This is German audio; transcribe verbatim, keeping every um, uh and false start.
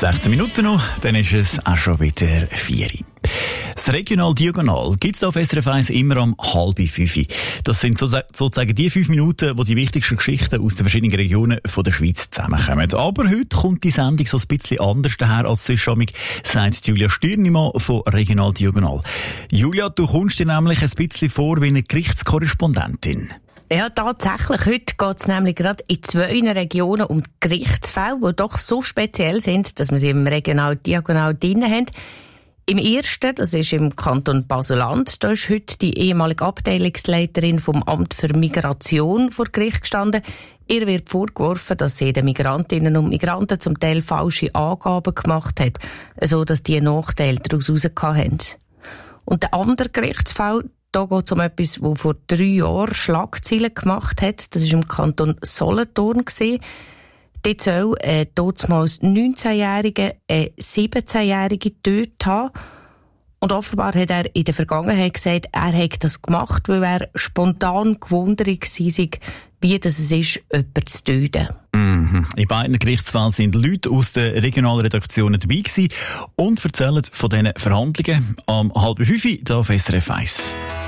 sechzehn Minuten noch, dann ist es auch schon wieder vier. Das Regional Diagonal gibt es auf S R F eins immer um halb fünf. Das sind sozusagen die fünf Minuten, wo die wichtigsten Geschichten aus den verschiedenen Regionen von der Schweiz zusammenkommen. Aber heute kommt die Sendung so ein bisschen anders daher als sonst, sagt Julia Stürnimann von Regional Diagonal. Julia, du kommst dir nämlich ein bisschen vor wie eine Gerichtskorrespondentin. Ja, tatsächlich. Heute geht es nämlich gerade in zwei Regionen um Gerichtsfälle, die doch so speziell sind, dass wir sie im Regional Diagonal drin haben. Im ersten, das ist im Kanton Basel-Land, da ist heute die ehemalige Abteilungsleiterin vom Amt für Migration vor Gericht gestanden. Ihr wird vorgeworfen, dass sie den Migrantinnen und Migranten zum Teil falsche Angaben gemacht hat, so dass die einen Nachteil daraus rausgehauen haben. Und der andere Gerichtsfall, da geht es um etwas, das vor drei Jahren Schlagzeilen gemacht hat. Das war im Kanton Solothurn. Dort soll ein damals neunzehnjähriger eine siebzehnjährige getötet haben. Und offenbar hat er in der Vergangenheit gesagt, er hätte das gemacht, weil er spontan gewundert war, wie das es ist, jemanden zu töten. Mhm. In beiden Gerichtsfällen sind Leute aus den regionalen Redaktionen dabei gewesen und erzählen von diesen Verhandlungen am halb fünf hier auf S R F eins.